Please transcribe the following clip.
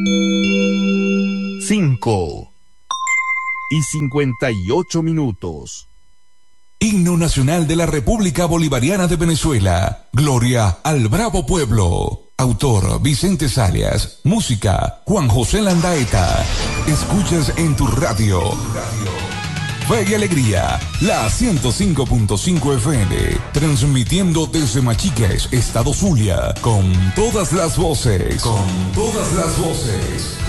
5:58. Himno Nacional de la República Bolivariana de Venezuela. Gloria al Bravo Pueblo. Autor Vicente Salias. Música Juan José Landaeta. Escuchas en tu radio. Fe y Alegría, la 105.5 FM, transmitiendo desde Machiques, Estado Zulia, con todas las voces.